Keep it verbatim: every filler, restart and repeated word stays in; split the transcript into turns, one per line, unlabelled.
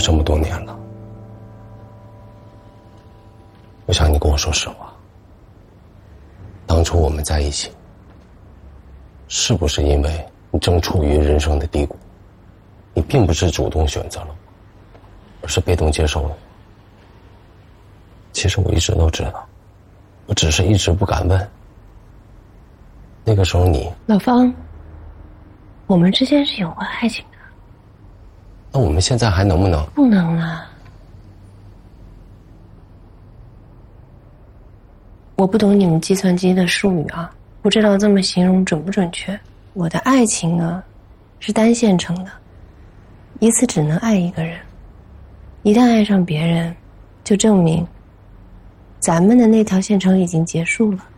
这么多年了，我想你跟我说实话，当初我们在一起，是不是因为你正处于人生的低谷，你并不是主动选择了我，而是被动接受了我？其实我一直都知道，我只是一直不敢问。那个时候你，
老方，我们之间是有过爱情的。
那我们现在还能不能？
不能啊。我不懂你们计算机的术语啊，不知道这么形容准不准确。我的爱情呢，是单线程的，一次只能爱一个人。一旦爱上别人，就证明咱们的那条线程已经结束了。